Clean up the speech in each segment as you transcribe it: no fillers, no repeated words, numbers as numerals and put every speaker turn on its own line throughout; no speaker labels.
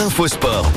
Infosport.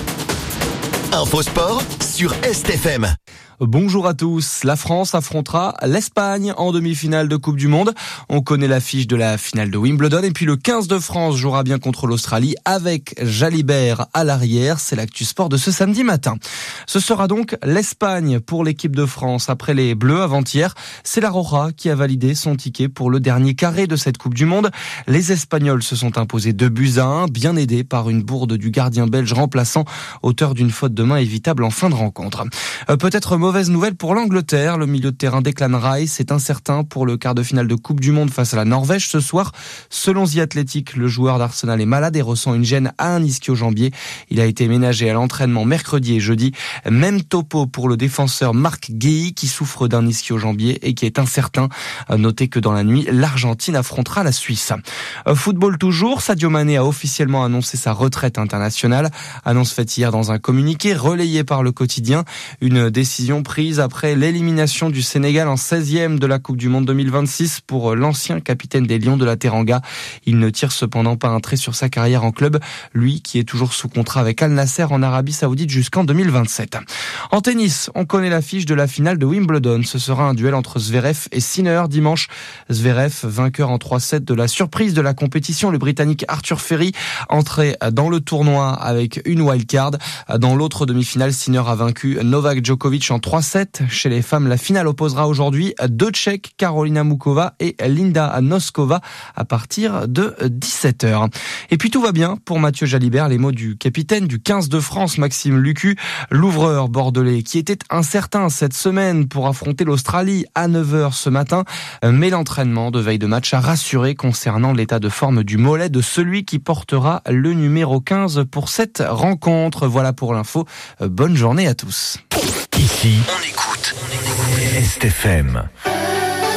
Infosport sur STFM.
Bonjour à tous. La France affrontera l'Espagne en demi-finale de Coupe du Monde. On connaît l'affiche de la finale de Wimbledon. Et puis le 15 de France jouera bien contre l'Australie avec Jalibert à l'arrière. C'est l'actu sport de ce samedi matin. Ce sera donc l'Espagne pour l'équipe de France. Après les Bleus avant-hier, c'est la Roja qui a validé son ticket pour le dernier carré de cette Coupe du Monde. Les Espagnols se sont imposés 2-1, bien aidés par une bourde du gardien belge remplaçant, auteur d'une faute de main évitable en fin de rencontre. Peut-être mauvaise nouvelle pour l'Angleterre. Le milieu de terrain Declan Rice est incertain pour le quart de finale de Coupe du Monde face à la Norvège ce soir. Selon The Athletic, le joueur d'Arsenal est malade et ressent une gêne à un ischio-jambier. Il a été ménagé à l'entraînement mercredi et jeudi. Même topo pour le défenseur Marc Guéhi qui souffre d'un ischio-jambier et qui est incertain. Notez que dans la nuit, l'Argentine affrontera la Suisse. Football toujours, Sadio Mané a officiellement annoncé sa retraite internationale. Annonce faite hier dans un communiqué relayé par le quotidien. Une décision prise après l'élimination du Sénégal en 16e de la Coupe du Monde 2026 pour l'ancien capitaine des Lions de la Teranga. Il ne tire cependant pas un trait sur sa carrière en club, lui qui est toujours sous contrat avec Al Nasser en Arabie Saoudite jusqu'en 2027. En tennis, on connaît l'affiche de la finale de Wimbledon. Ce sera un duel entre Zverev et Sinner dimanche. Zverev, vainqueur en 3-7 de la surprise de la compétition, le Britannique Arthur Ferry, entré dans le tournoi avec une wildcard. Dans l'autre demi-finale, Sinner a vaincu Novak Djokovic en 3-7. Chez les femmes, la finale opposera aujourd'hui deux Tchèques, Karolina Mukova et Linda Noskova à partir de 17h. Et puis tout va bien pour Mathieu Jalibert, les mots du capitaine du 15 de France, Maxime Lucu, l'ouvreur bordelais qui était incertain cette semaine pour affronter l'Australie à 9h ce matin. Mais l'entraînement de veille de match a rassuré concernant l'état de forme du mollet de celui qui portera le numéro 15 pour cette rencontre. Voilà pour l'info. Bonne journée à tous.
Ici, on écoute STFM.